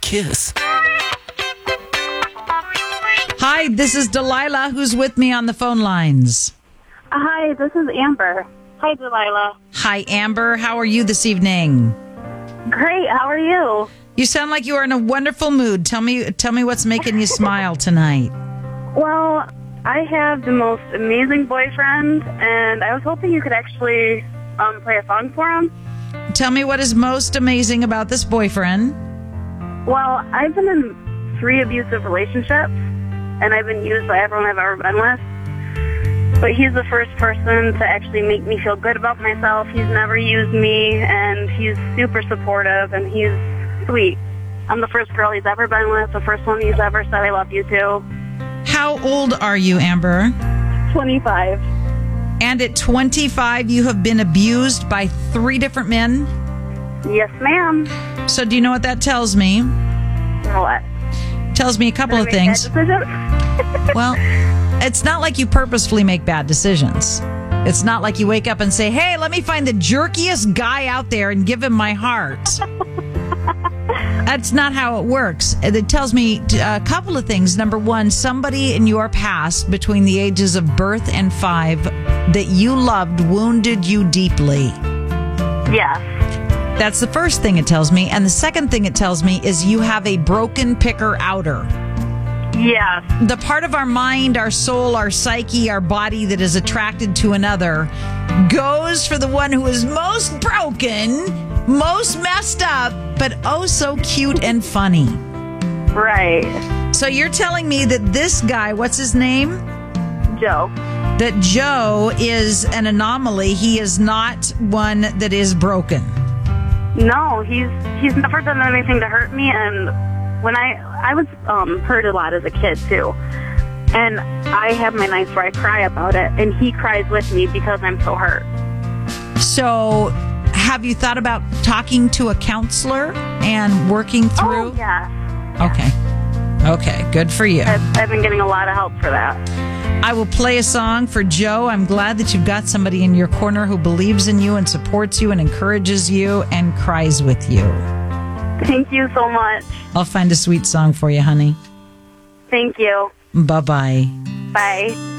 Kiss. Hi, this is Delilah. Who's with me on the phone lines? Hi, this is Amber. Hi, Delilah. Hi, Amber. How are you this evening? Great. How are you? You sound like you are in a wonderful mood. Tell me what's making you smile tonight. Well, I have the most amazing boyfriend, and I was hoping you could actually play a song for him. Tell me what is most amazing about this boyfriend. Well, I've been in 3 abusive relationships, and I've been used by everyone I've ever been with. But he's the first person to actually make me feel good about myself. He's never used me, and he's super supportive, and he's sweet. I'm the first girl he's ever been with, the first one he's ever said I love you to. How old are you, Amber? 25. And at 25, you have been abused by 3 different men? Yes, ma'am. So do you know what that tells me? What? Tells me a couple of things. Well, it's not like you purposefully make bad decisions. It's not like you wake up and say, hey, let me find the jerkiest guy out there and give him my heart. That's not how it works. It tells me a couple of things. Number one, somebody in your past between the ages of birth and 5 that you loved wounded you deeply. Yes. That's the first thing it tells me. And the second thing it tells me is you have a broken picker-outer. Yes. The part of our mind, our soul, our psyche, our body that is attracted to another goes for the one who is most broken, most messed up, but oh so cute and funny. Right. So you're telling me that this guy, what's his name? Joe. That Joe is an anomaly. He is not one that is broken. No, he's never done anything to hurt me, and when I was hurt a lot as a kid too, and I have my nights where I cry about it, and he cries with me because I'm so hurt. So have you thought about talking to a counselor and working through? Oh, yeah. Okay, good for you. I've been getting a lot of help for that. I will play a song for Joe. I'm glad that you've got somebody in your corner who believes in you and supports you and encourages you and cries with you. Thank you so much. I'll find a sweet song for you, honey. Thank you. Bye-bye. Bye.